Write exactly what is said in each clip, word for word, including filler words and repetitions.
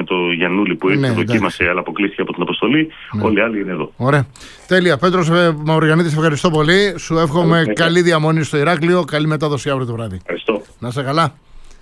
με το Γιαννούλη που ήρθε, ναι, δοκίμασε, αλλά αποκλείστηκε από την αποστολή. Ναι. Όλοι οι άλλοι είναι εδώ. Ωραία. Τέλεια. Πέτρος Μαυρογιαννίδη, ευχαριστώ πολύ. Σου εύχομαι yeah. καλή διαμονή στο Ηράκλειο. Καλή μετάδοση αύριο το βράδυ. Ευχαριστώ. Να είσαι καλά.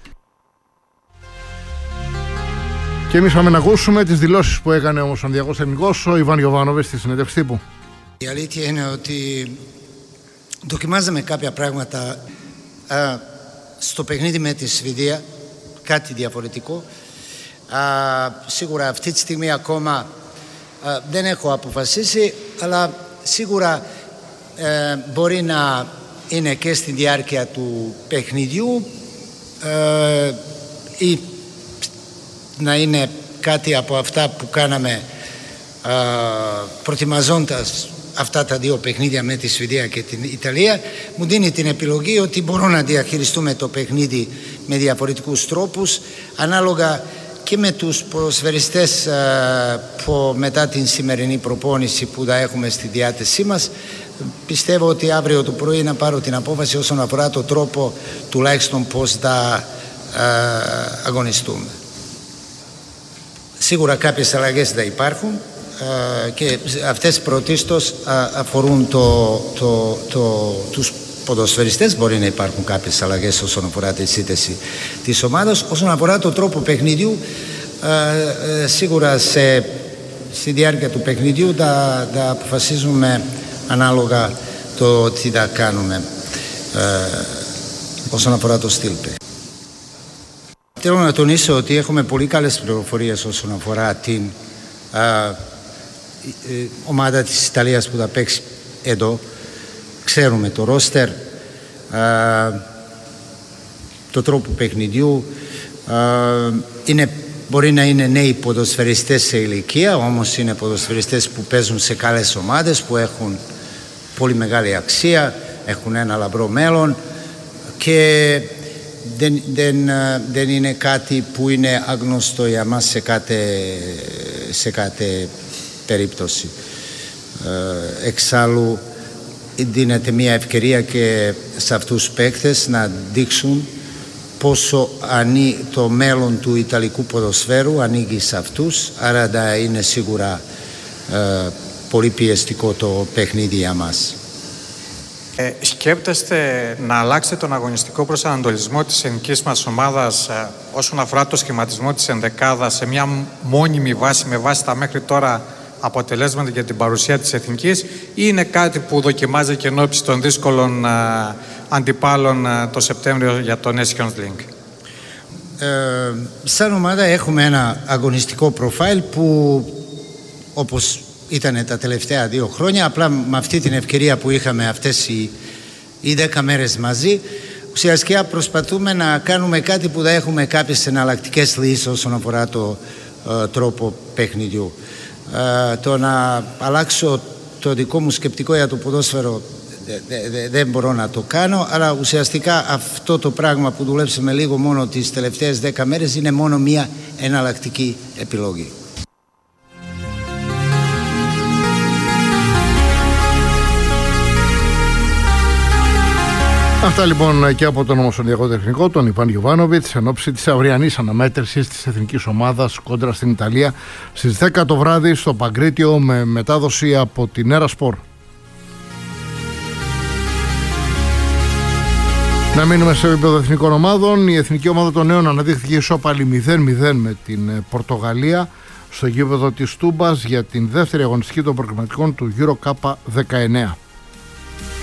Και εμείς πάμε να ακούσουμε τις δηλώσεις που έκανε ο Ομοσπονδιακός Τεχνικός, ο Ιβάν Γιοβάνοβιτς, στη συνέντευξη τύπου. Η αλήθεια είναι ότι δοκιμάζαμε κάποια πράγματα α, στο παιχνίδι με τη Σουηδία, κάτι διαφορετικό. Α, σίγουρα αυτή τη στιγμή ακόμα α, δεν έχω αποφασίσει, αλλά σίγουρα ε, μπορεί να είναι και στη διάρκεια του παιχνιδιού ε, ή να είναι κάτι από αυτά που κάναμε α, προετοιμαζώντας αυτά τα δύο παιχνίδια με τη Σουηδία και την Ιταλία. Μου δίνει την επιλογή ότι μπορούμε να διαχειριστούμε το παιχνίδι με διαφορετικούς τρόπους, ανάλογα και με τους ποδοσφαιριστές α, που μετά την σημερινή προπόνηση που θα έχουμε στη διάθεσή μας. Πιστεύω ότι αύριο το πρωί να πάρω την απόφαση όσον αφορά το τρόπο τουλάχιστον πώς θα α, αγωνιστούμε. Σίγουρα κάποιες αλλαγές θα υπάρχουν α, και αυτές πρωτίστως αφορούν το, το, το, τους ποδοσφαιριστές. Μπορεί να υπάρχουν κάποιες αλλαγές όσον αφορά τη σύνθεση της ομάδας. Όσον αφορά το τρόπο παιχνιδιού, α, α, σίγουρα σε, στη διάρκεια του παιχνιδιού θα, θα αποφασίζουμε ανάλογα το τι θα κάνουμε α, όσον αφορά το στυλ. Θέλω να τονίσω ότι έχουμε πολύ καλές πληροφορίες όσον αφορά την α, ε, ομάδα της Ιταλίας που θα παίξει εδώ. Ξέρουμε το ρόστερ, α, το τρόπο παιχνιδιού. Α, είναι, μπορεί να είναι νέοι ποδοσφαιριστές σε ηλικία, όμως είναι ποδοσφαιριστές που παίζουν σε καλές ομάδες, που έχουν πολύ μεγάλη αξία, έχουν ένα λαμπρό μέλλον και Δεν, δεν, δεν είναι κάτι που είναι άγνωστο για μας σε κάθε, σε κάθε περίπτωση. Ε, εξάλλου δίνεται μια ευκαιρία και σε αυτούς τους παίκτες να δείξουν πόσο ανή, το μέλλον του Ιταλικού ποδοσφαίρου ανοίγει σε αυτούς, άρα θα είναι σίγουρα ε, πολύ πιεστικό το παιχνίδι για μας. Ε, σκέπτεστε να αλλάξετε τον αγωνιστικό προσανατολισμό της εθνικής μας ομάδας ε, όσον αφορά το σχηματισμό της ενδεκάδας σε μια μόνιμη βάση με βάση τα μέχρι τώρα αποτελέσματα για την παρουσία της εθνικής, ή είναι κάτι που δοκιμάζει και εν ώψη των δύσκολων ε, αντιπάλων ε, το Σεπτέμβριο για το Nations League? Ε, σαν ομάδα έχουμε ένα αγωνιστικό προφάιλ που, όπως ήταν τα τελευταία δύο χρόνια, απλά με αυτή την ευκαιρία που είχαμε αυτές οι, οι δέκα μέρες μαζί, ουσιαστικά προσπαθούμε να κάνουμε κάτι που θα έχουμε κάποιες εναλλακτικές λύσεις όσον αφορά το ε, τρόπο παιχνιδιού. Ε, το να αλλάξω το δικό μου σκεπτικό για το ποδόσφαιρο δεν δε, δε μπορώ να το κάνω, αλλά ουσιαστικά αυτό το πράγμα που δουλέψαμε λίγο μόνο τις τελευταίες δέκα μέρες είναι μόνο μία εναλλακτική επιλογή. Αυτά λοιπόν και από τον Ομοσπονδιακό Τεχνικό, τον Ιβάν Γιοβάνοβιτς, εν ώψη της αυριανής αναμέτρησης της εθνικής ομάδας κόντρα στην Ιταλία στις δέκα το βράδυ στο Παγκρίτιο, με μετάδοση από την Έρα Σπορ. Να μείνουμε σε επίπεδο εθνικών ομάδων. Η εθνική ομάδα των νέων αναδείχθηκε ισόπαλη μηδέν μηδέν με την Πορτογαλία στο γήπεδο της Τούμπας για την δεύτερη αγωνιστική των προκριματικών του Euro Cup δεκαεννέα.